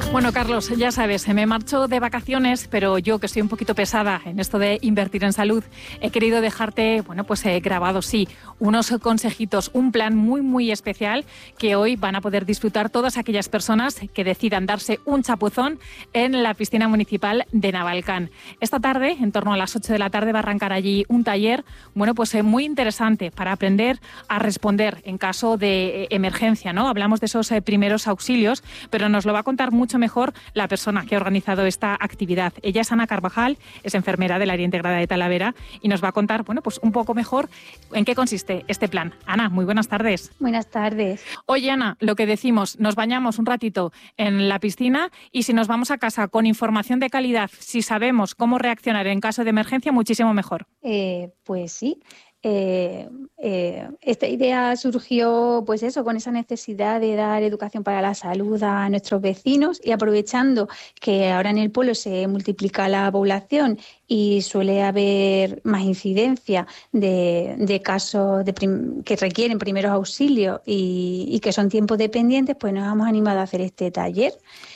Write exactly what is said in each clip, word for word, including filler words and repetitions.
Bueno, Carlos, ya sabes, me marcho de vacaciones, pero yo, que estoy un poquito pesada en esto de invertir en salud, he querido dejarte, bueno, pues he grabado, sí, unos consejitos, un plan muy, muy especial que hoy van a poder disfrutar todas aquellas personas que decidan darse un chapuzón en la piscina municipal de Navalcán. Esta tarde, en torno a las ocho de la tarde, va a arrancar allí un taller, bueno, pues eh, muy interesante para aprender a responder en caso de eh, emergencia, ¿no? Hablamos de esos eh, primeros auxilios, pero nos lo va a contar mucho mejor la persona que ha organizado esta actividad. Ella es Ana Carvajal, es enfermera del área integrada de Talavera y nos va a contar, bueno, pues un poco mejor en qué consiste este plan. Ana, muy buenas tardes. Buenas tardes. Oye, Ana, lo que decimos, nos bañamos un ratito en la piscina y si nos vamos a casa con información de calidad, si sabemos cómo reaccionar en caso de emergencia, muchísimo mejor. Eh, pues sí. Eh, eh, esta idea surgió, pues eso, con esa necesidad de dar educación para la salud a nuestros vecinos y aprovechando que ahora en el pueblo se multiplica la población y suele haber más incidencia de, de casos de prim- que requieren primeros auxilios y, y que son tiempos dependientes, pues nos hemos animado a hacer este taller.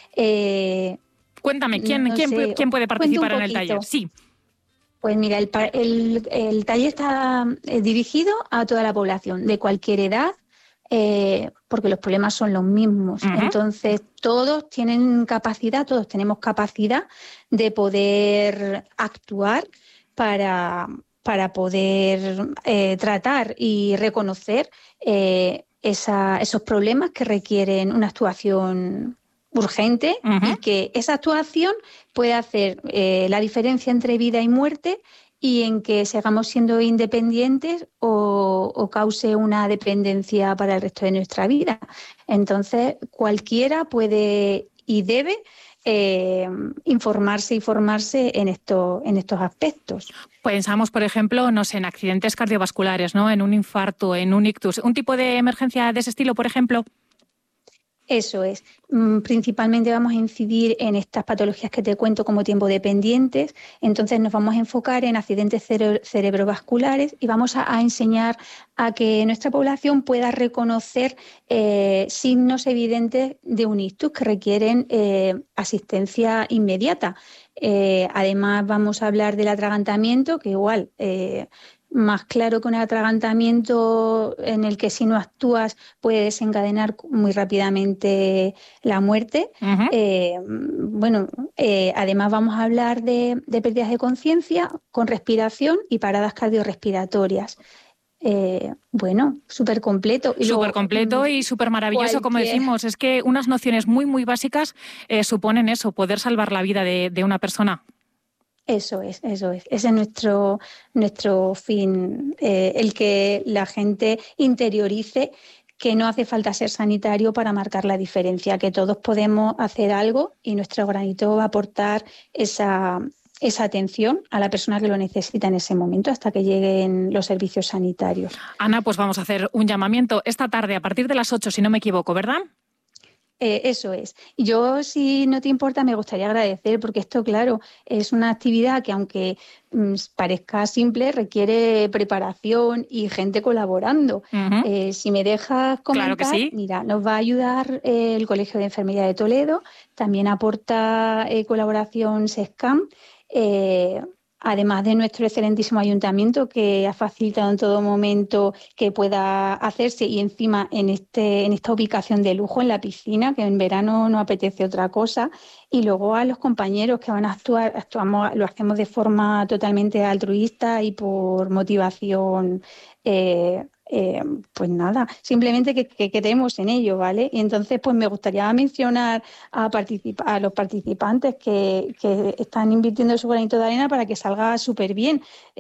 Eh, Cuéntame, ¿quién, no quién, sé, quién puede participar en el poquito. taller? Sí. Pues mira, el, el, el taller está eh, dirigido a toda la población, de cualquier edad, eh, porque los problemas son los mismos. Uh-huh. Entonces, todos tienen capacidad, todos tenemos capacidad de poder actuar para, para poder eh, tratar y reconocer eh, esa, esos problemas que requieren una actuación urgente uh-huh. y que esa actuación puede hacer eh, la diferencia entre vida y muerte y en que sigamos siendo independientes o, o cause una dependencia para el resto de nuestra vida. Entonces, cualquiera puede y debe eh, informarse y formarse en, esto, en estos aspectos. Pensamos, por ejemplo, no sé, en accidentes cardiovasculares, ¿no? En un infarto, en un ictus. ¿Un tipo de emergencia de ese estilo, por ejemplo? Eso es. Principalmente vamos a incidir en estas patologías que te cuento como tiempo dependientes. Entonces nos vamos a enfocar en accidentes cere- cerebrovasculares y vamos a, a enseñar a que nuestra población pueda reconocer eh, signos evidentes de un ictus que requieren eh, asistencia inmediata. Eh, además vamos a hablar del atragantamiento, que igual... Eh, más claro que un atragantamiento en el que si no actúas puede desencadenar muy rápidamente la muerte. Uh-huh. Eh, bueno, eh, además vamos a hablar de, de pérdidas de conciencia con respiración y paradas cardiorrespiratorias. Eh, bueno, súper completo. Súper completo y súper maravilloso, cualquier... como decimos. Es que unas nociones muy, muy básicas eh, suponen eso, poder salvar la vida de, de una persona. Eso es, eso es. Ese es nuestro, nuestro fin, eh, el que la gente interiorice que no hace falta ser sanitario para marcar la diferencia, que todos podemos hacer algo y nuestro granito va a aportar esa, esa atención a la persona que lo necesita en ese momento hasta que lleguen los servicios sanitarios. Ana, pues vamos a hacer un llamamiento esta tarde a partir de las ocho, si no me equivoco, ¿verdad? Eh, eso es. Yo, si no te importa, me gustaría agradecer porque esto, claro, es una actividad que aunque mm, parezca simple, requiere preparación y gente colaborando. Uh-huh. Eh, si me dejas comentar, claro que sí. Mira, nos va a ayudar eh, el Colegio de Enfermería de Toledo, también aporta eh, colaboración SESCAM, eh, además de nuestro excelentísimo ayuntamiento que ha facilitado en todo momento que pueda hacerse y encima en, este, en esta ubicación de lujo en la piscina, que en verano no apetece otra cosa, y luego a los compañeros que van a actuar, actuamos, lo hacemos de forma totalmente altruista y por motivación eh, Eh, pues nada, simplemente que, que queremos en ello, ¿vale? Y entonces pues me gustaría mencionar a, participa- a los participantes que, que están invirtiendo su granito de arena para que salga súper bien.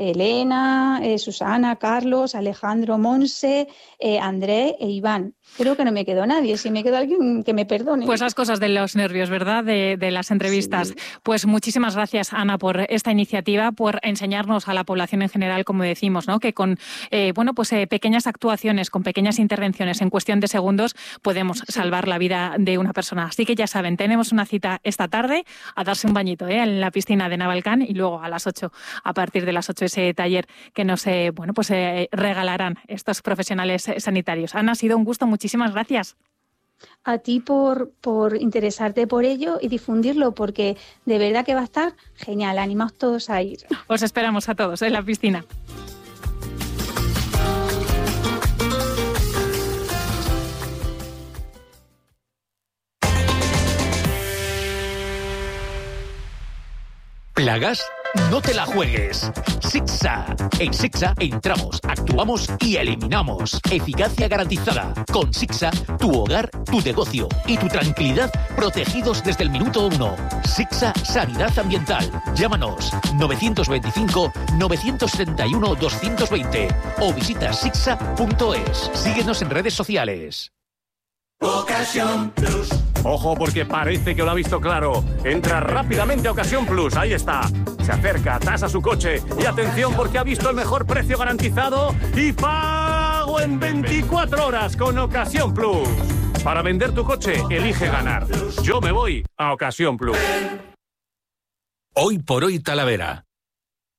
Elena, eh, Susana, Carlos, Alejandro, Monse, eh, Andrés e Iván. Creo que no me quedó nadie. Si me quedó alguien, que me perdone. Pues las cosas de los nervios, ¿verdad? De, de las entrevistas. Sí. Pues muchísimas gracias, Ana, por esta iniciativa, por enseñarnos a la población en general, como decimos, ¿no? Que con eh, bueno, pues eh, pequeñas actuaciones, con pequeñas intervenciones en cuestión de segundos, podemos sí. salvar la vida de una persona. Así que ya saben, tenemos una cita esta tarde a darse un bañito ¿eh? en la piscina de Navalcán y luego a las ocho, a partir de las ocho, ese taller que nos eh, bueno, pues, eh, regalarán estos profesionales sanitarios. Ana, ha sido un gusto. Muchísimas gracias. a ti por, por interesarte por ello y difundirlo, porque de verdad que va a estar genial. Animaos todos a ir. Os esperamos a todos en la piscina. ¿Plagas? No te la juegues. Sixa. En Sixa entramos, actuamos y eliminamos. Eficacia garantizada. Con Sixa, tu hogar, tu negocio y tu tranquilidad protegidos desde el minuto uno. Sixa Sanidad Ambiental. Llámanos novecientos veinticinco, novecientos treinta y uno, doscientos veinte o visita sixa punto es. Síguenos en redes sociales. Ocasión Plus. Ojo, porque parece que lo ha visto claro. Entra rápidamente a Ocasión Plus, ahí está. Se acerca, tasa su coche y atención porque ha visto el mejor precio garantizado y pago en veinticuatro horas con Ocasión Plus. Para vender tu coche, elige ganar. Yo me voy a Ocasión Plus. Hoy por hoy Talavera.